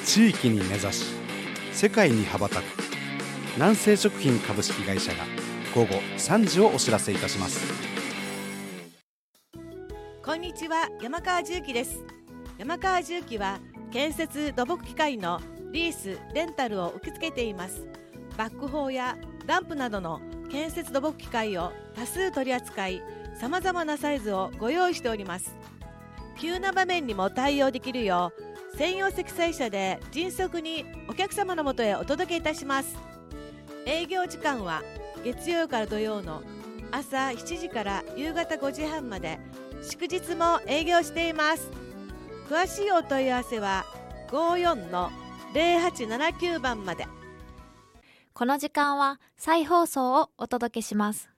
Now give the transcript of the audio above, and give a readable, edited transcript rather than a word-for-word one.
地域に根ざし世界に羽ばたく南西食品株式会社が午後3時をお知らせいたします。 こんにちは、山川重機です。山川重機は建設土木機械のリース・レンタルを受け付けています。バックホーやダンプなどの建設土木機械を多数取り扱い、さまざまなサイズをご用意しております。急な場面にも対応できるよう専用積載車で迅速にお客様のもとへお届けいたします。営業時間は月曜から土曜の朝7時から夕方5時半まで、祝日も営業しています。詳しいお問い合わせは 54-0879 番まで。 この時間は再放送をお届けします。